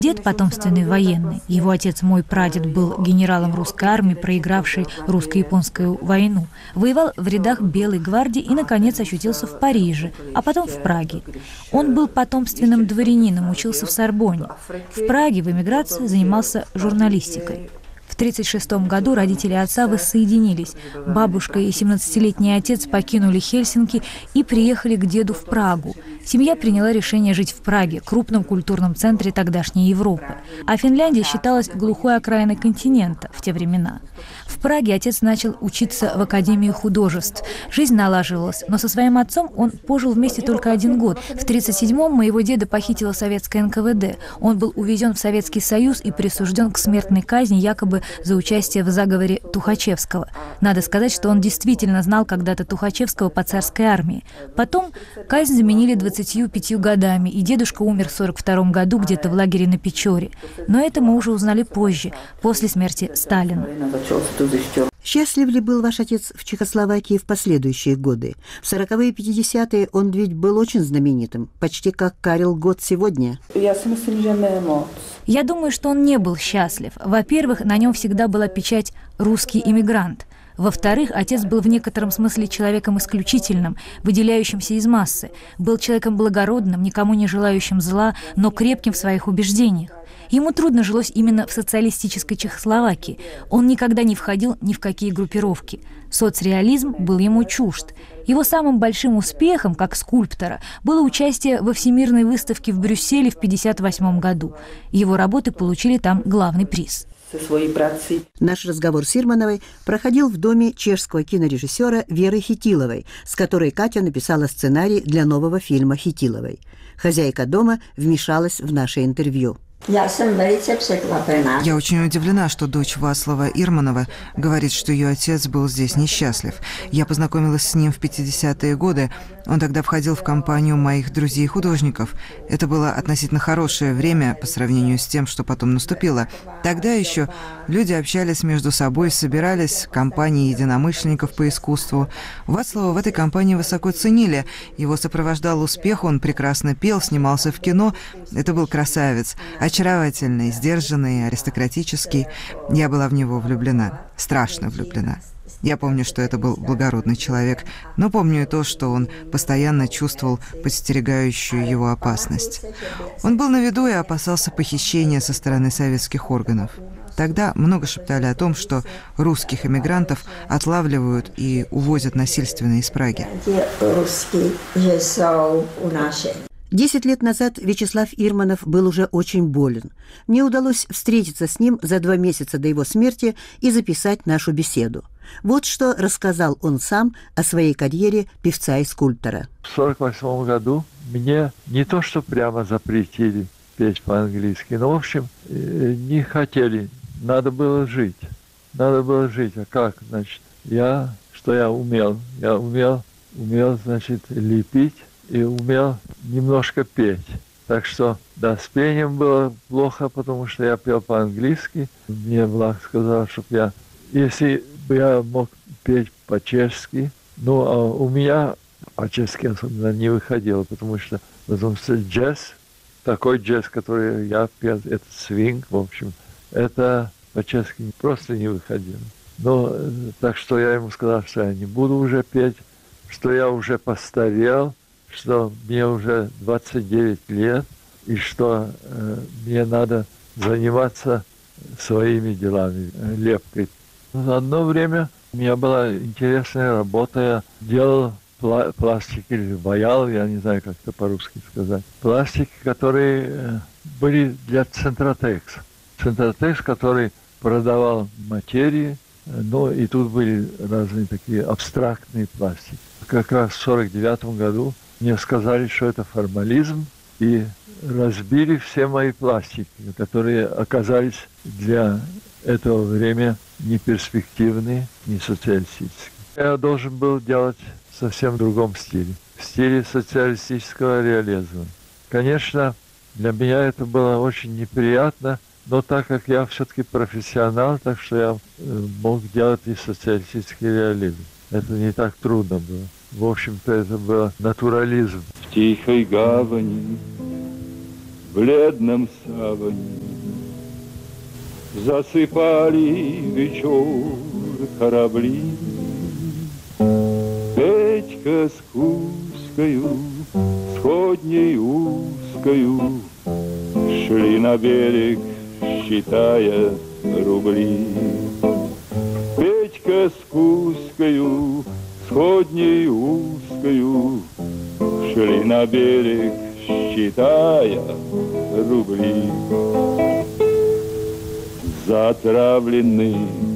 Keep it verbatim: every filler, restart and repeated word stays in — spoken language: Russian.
Дед потомственный военный. Его отец, мой прадед, был генералом русской армии, проигравшей русско-японскую войну. Воевал в рядах Белой гвардии и, наконец, очутился в Париже, а потом в Праге. Он был потомственным дворянином, учился в Сорбонне. В Праге в эмиграции занимался журналистикой. В тысяча девятьсот тридцать шестом году родители отца воссоединились. Бабушка и семнадцатилетний отец покинули Хельсинки и приехали к деду в Прагу. Семья приняла решение жить в Праге, крупном культурном центре тогдашней Европы. А Финляндия считалась глухой окраиной континента в те времена. В Праге отец начал учиться в Академии художеств. Жизнь налаживалась, но со своим отцом он пожил вместе только один год. В тысяча девятьсот тридцать седьмом моего деда похитила советская эн ка вэ дэ. Он был увезен в Советский Союз и присужден к смертной казни якобы за участие в заговоре Тухачевского. Надо сказать, что он действительно знал когда-то Тухачевского по царской армии. Потом казнь заменили двадцатью пятью годами, и дедушка умер в сорок втором году где-то в лагере на Печоре. Но это мы уже узнали позже, после смерти Сталина. Счастлив ли был ваш отец в Чехословакии в последующие годы? В сороковые и пятидесятые он ведь был очень знаменитым, почти как Карел Гот сегодня. Я думаю, что он не был счастлив. Во-первых, на нем всегда была печать «русский иммигрант». Во-вторых, отец был в некотором смысле человеком исключительным, выделяющимся из массы. Был человеком благородным, никому не желающим зла, но крепким в своих убеждениях. Ему трудно жилось именно в социалистической Чехословакии. Он никогда не входил ни в какие группировки. Соцреализм был ему чужд. Его самым большим успехом, как скульптора, было участие во Всемирной выставке в Брюсселе в тысяча девятьсот пятьдесят восьмом году. Его работы получили там главный приз. Наш разговор с Ирмановой проходил в доме чешского кинорежиссера Веры Хитиловой, с которой Катя написала сценарий для нового фильма Хитиловой. Хозяйка дома вмешалась в наше интервью. Я очень удивлена, что дочь Вацлава Ирманова говорит, что ее отец был здесь несчастлив. Я познакомилась с ним в пятидесятые годы. Он тогда входил в компанию моих друзей-художников. Это было относительно хорошее время по сравнению с тем, что потом наступило. Тогда еще люди общались между собой, собирались, компании единомышленников по искусству. Вацлава в этой компании высоко ценили. Его сопровождал успех, он прекрасно пел, снимался в кино. Это был красавец. Очаровательный, сдержанный, аристократический. Я была в него влюблена, страшно влюблена. Я помню, что это был благородный человек, но помню и то, что он постоянно чувствовал подстерегающую его опасность. Он был на виду и опасался похищения со стороны советских органов. Тогда много шептали о том, что русских эмигрантов отлавливают и увозят насильственно из Праги. Десять лет назад Вячеслав Ирманов был уже очень болен. Мне удалось встретиться с ним за два месяца до его смерти и записать нашу беседу. Вот что рассказал он сам о своей карьере певца и скульптора. В сорок восьмом году мне не то что прямо запретили петь по-английски, но, в общем, не хотели. Надо было жить. Надо было жить. А как, значит? Я, что я умел? Я умел, умел, значит, лепить. И умел немножко петь. Так что, да, с пением было плохо, потому что я пел по-английски. Мне Влад сказал, чтобы я, если бы я мог петь по-чешски, ну, а у меня по-чешски особенно не выходило, потому что, потому что джаз, такой джаз, который я пел, это свинг, в общем, это по-чешски просто не выходило. Но, так что я ему сказал, что я не буду уже петь, что я уже постарел, что мне уже двадцать девять лет, и что э, мне надо заниматься своими делами, э, лепкой. В одно время у меня была интересная работа, я делал пла- пластик или ваял, я не знаю, как это по-русски сказать, пластики, которые э, были для Центротекс. Центротекс, который продавал материи, э, ну и тут были разные такие абстрактные пластики. Как раз в сорок девятом году мне сказали, что это формализм, и разбили все мои пластики, которые оказались для этого времени не перспективные, не социалистические. Я должен был делать в совсем другом стиле, в стиле социалистического реализма. Конечно, для меня это было очень неприятно, но так как я все-таки профессионал, так что я мог делать и социалистический реализм. Это не так трудно было. В общем-то, это был натурализм. В тихой гавани бледном саване. Засыпали вечер корабли. Петька с Кузькою, сходней узкою, шли на берег, считая рубли. Петька с Кузькою, сходней узкою, шли на берег, считая рубли. Затравленный